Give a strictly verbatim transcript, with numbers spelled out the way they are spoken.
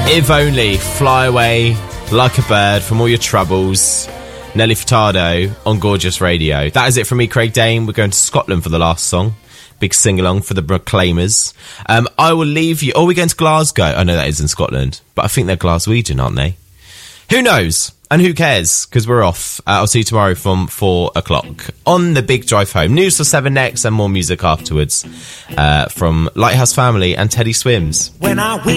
If Only, fly away like a bird from all your troubles. Nelly Furtado on Gorgeous Radio. That is it from me, Craig Dane. We're going to Scotland for the last song. Big sing-along for the Proclaimers. Um, I will leave you... Oh, we're going to Glasgow. I know that is in Scotland, but I think they're Glaswegian, aren't they? Who knows? And who cares? Because we're off. Uh, I'll see you tomorrow from four o'clock on the big drive home. News for seven next and more music afterwards uh, from Lighthouse Family and Teddy Swims. When I